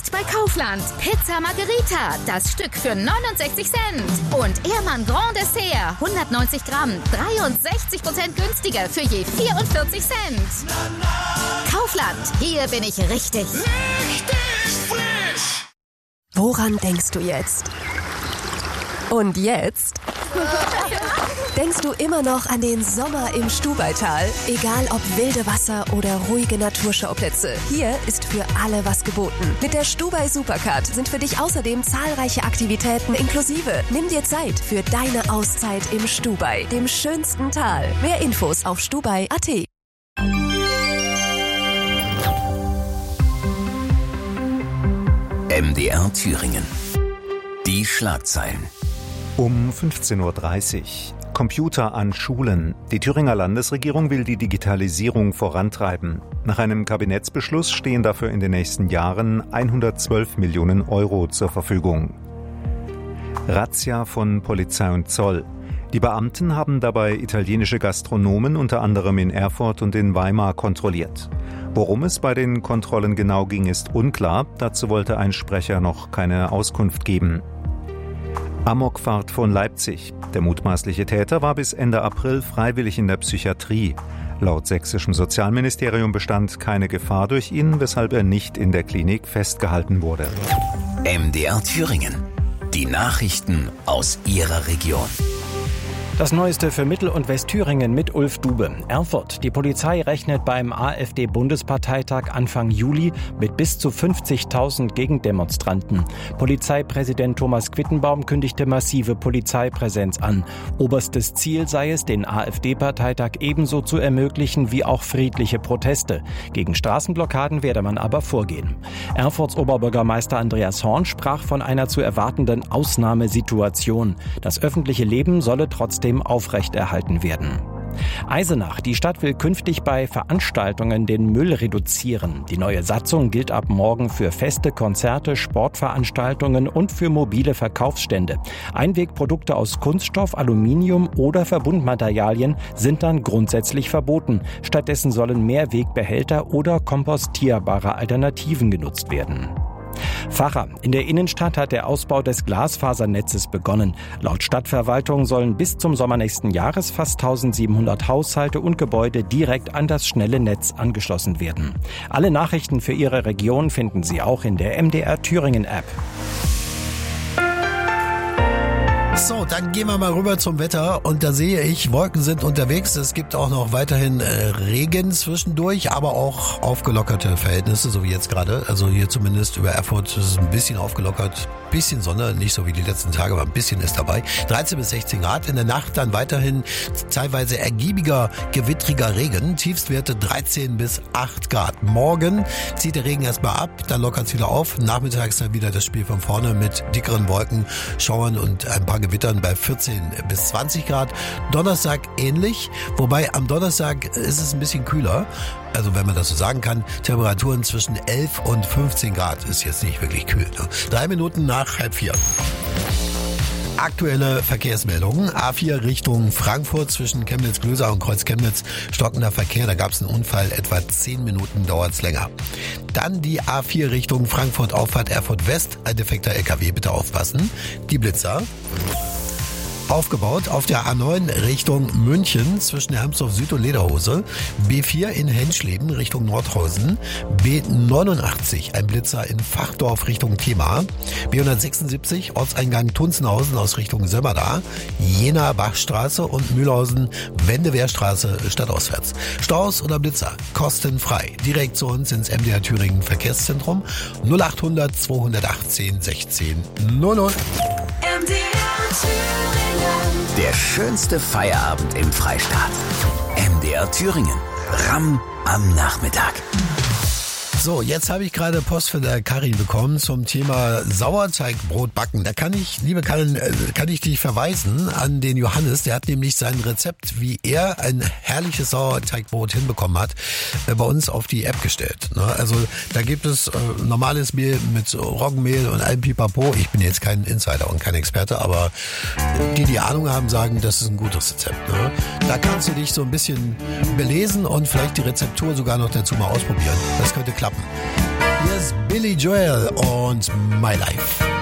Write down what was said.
Jetzt bei Kaufland. Pizza Margherita, das Stück für 69 Cent. Und Ehrmann Grand Dessert, 190 Gramm, 63% günstiger für je 44 Cent. Kaufland, hier bin ich richtig. Richtig frisch! Woran denkst du jetzt? Und jetzt? Denkst du immer noch an den Sommer im Stubaital? Egal ob wilde Wasser oder ruhige Naturschauplätze, hier ist für alle was geboten. Mit der Stubai Supercard sind für dich außerdem zahlreiche Aktivitäten inklusive. Nimm dir Zeit für deine Auszeit im Stubai, dem schönsten Tal. Mehr Infos auf stubai.at. MDR Thüringen. Die Schlagzeilen. Um 15.30 Uhr. Computer an Schulen. Die Thüringer Landesregierung will die Digitalisierung vorantreiben. Nach einem Kabinettsbeschluss stehen dafür in den nächsten Jahren 112 Millionen Euro zur Verfügung. Razzia von Polizei und Zoll. Die Beamten haben dabei italienische Gastronomen unter anderem in Erfurt und in Weimar kontrolliert. Worum es bei den Kontrollen genau ging, ist unklar. Dazu wollte ein Sprecher noch keine Auskunft geben. Amokfahrt von Leipzig. Der mutmaßliche Täter war bis Ende April freiwillig in der Psychiatrie. Laut sächsischem Sozialministerium bestand keine Gefahr durch ihn, weshalb er nicht in der Klinik festgehalten wurde. MDR Thüringen. Die Nachrichten aus Ihrer Region. Das Neueste für Mittel- und Westthüringen mit Ulf Dube. Erfurt. Die Polizei rechnet beim AfD-Bundesparteitag Anfang Juli mit bis zu 50.000 Gegendemonstranten. Polizeipräsident Thomas Quittenbaum kündigte massive Polizeipräsenz an. Oberstes Ziel sei es, den AfD-Parteitag ebenso zu ermöglichen wie auch friedliche Proteste. Gegen Straßenblockaden werde man aber vorgehen. Erfurts Oberbürgermeister Andreas Horn sprach von einer zu erwartenden Ausnahmesituation. Das öffentliche Leben solle trotzdem aufrechterhalten werden. Eisenach. Die Stadt will künftig bei Veranstaltungen den Müll reduzieren. Die neue Satzung gilt ab morgen für Feste, Konzerte, Sportveranstaltungen und für mobile Verkaufsstände. Einwegprodukte aus Kunststoff, Aluminium oder Verbundmaterialien sind dann grundsätzlich verboten. Stattdessen sollen Mehrwegbehälter oder kompostierbare Alternativen genutzt werden. Facher. In der Innenstadt hat der Ausbau des Glasfasernetzes begonnen. Laut Stadtverwaltung sollen bis zum Sommer nächsten Jahres fast 1700 Haushalte und Gebäude direkt an das schnelle Netz angeschlossen werden. Alle Nachrichten für Ihre Region finden Sie auch in der MDR Thüringen App. So, dann gehen wir mal rüber zum Wetter und da sehe ich, Wolken sind unterwegs. Es gibt auch noch weiterhin Regen zwischendurch, aber auch aufgelockerte Verhältnisse, so wie jetzt gerade. Also hier zumindest über Erfurt ist es ein bisschen aufgelockert. Bisschen Sonne, nicht so wie die letzten Tage, aber ein bisschen ist dabei. 13 bis 16 Grad. In der Nacht dann weiterhin teilweise ergiebiger, gewittriger Regen. Tiefstwerte 13 bis 8 Grad. Morgen zieht der Regen erstmal ab, dann lockert es wieder auf. Nachmittags dann wieder das Spiel von vorne mit dickeren Wolken, Schauern und ein paar Gewittern bei 14 bis 20 Grad. Donnerstag ähnlich, wobei am Donnerstag ist es ein bisschen kühler. Also wenn man das so sagen kann, Temperaturen zwischen 11 und 15 Grad ist jetzt nicht wirklich kühl. 3 Minuten nach 3:30. Aktuelle Verkehrsmeldungen. A4 Richtung Frankfurt zwischen Chemnitz-Glöser und Kreuz-Chemnitz. Stockender Verkehr, da gab es einen Unfall. Etwa 10 Minuten dauert es länger. Dann die A4 Richtung Frankfurt-Auffahrt Erfurt West. Ein defekter LKW, bitte aufpassen. Die Blitzer. Aufgebaut auf der A9 Richtung München zwischen Hermsdorf Süd und Lederhose. B4 in Henschleben Richtung Nordhausen. B89 ein Blitzer in Fachdorf Richtung Thema. B176 Ortseingang Tunzenhausen aus Richtung Sömmerda. Jena Bachstraße und Mühlhausen Wendewehrstraße stadtauswärts. Staus oder Blitzer kostenfrei. Direkt zu uns ins MDR Thüringen Verkehrszentrum 0800 218 16 00. Der schönste Feierabend im Freistaat. MDR Thüringen. Ramm am Nachmittag. So, jetzt habe ich gerade Post von der Karin bekommen zum Thema Sauerteigbrot backen. Da kann ich, liebe Karin, kann ich dich verweisen an den Johannes. Der hat nämlich sein Rezept, wie er ein herrliches Sauerteigbrot hinbekommen hat, bei uns auf die App gestellt. Also da gibt es normales Mehl mit Roggenmehl und allem Pipapo. Ich bin jetzt kein Insider und kein Experte, aber die Ahnung haben, sagen, das ist ein gutes Rezept. Da kannst du dich so ein bisschen belesen und vielleicht die Rezeptur sogar noch dazu mal ausprobieren. Das könnte klappen. Hier ist Billy Joel und My Life.